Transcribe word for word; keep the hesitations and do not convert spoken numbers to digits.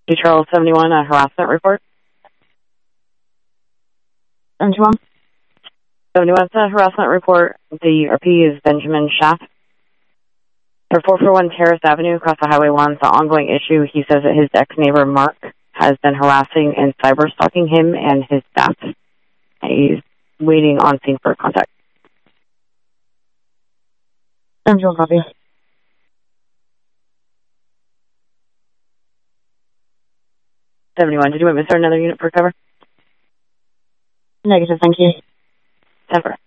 Two Charles seventy-one, a harassment report. seventy-one? seventy-one, a harassment report. The R P is Benjamin Schaff. For four forty-one Terrace Avenue across the Highway one, it's an ongoing issue. He says that his ex-neighbor, Mark, has been harassing and cyber-stalking him and his staff. He's waiting on scene for contact. seventy-one copy. seventy-one, did you want me to start another unit for cover? Negative, thank you. ten four.